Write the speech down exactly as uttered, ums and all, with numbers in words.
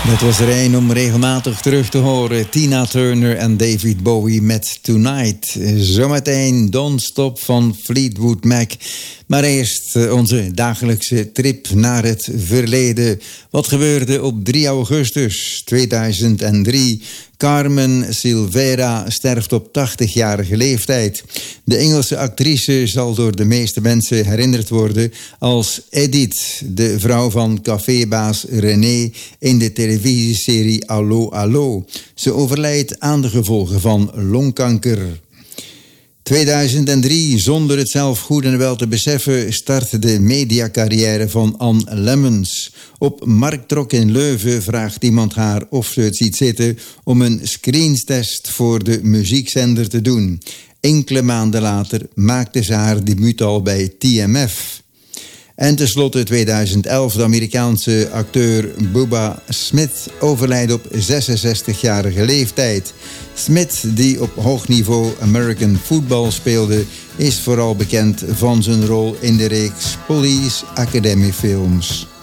Het was er een om regelmatig terug te horen. Tina Turner en David Bowie met Tonight. Zometeen Don't Stop van Fleetwood Mac. Maar eerst onze dagelijkse trip naar het verleden. Wat gebeurde op drie augustus tweeduizend drie? Carmen Silvera sterft op tachtigjarige leeftijd. De Engelse actrice zal door de meeste mensen herinnerd worden als Edith, de vrouw van cafébaas René in de televisieserie Allo Allo. Ze overlijdt aan de gevolgen van longkanker. tweeduizend drie, zonder het zelf goed en wel te beseffen, start de mediacarrière van Anne Lemmens. Op Marktrok in Leuven vraagt iemand haar of ze het ziet zitten om een screenstest voor de muziekzender te doen. Enkele maanden later maakte ze haar debuut al bij T M F. En tenslotte tweeduizend elf, de Amerikaanse acteur Bubba Smith overlijdt op zesenzestigjarige leeftijd. Smith, die op hoog niveau American football speelde, is vooral bekend van zijn rol in de reeks Police Academy films.